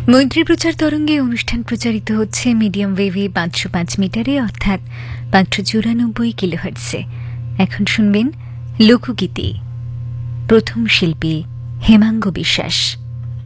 মৈত্রী প্রচার তরঙ্গে অনুষ্ঠান প্রচারিত হচ্ছে মিডিয়াম ওয়েভে 505 মিটারে অর্থাৎ 594 কিলোহার্টজে। এখন শুনবেন লোকগীতি। প্রথম শিল্পী হেমাঙ্গ বিশ্বাস।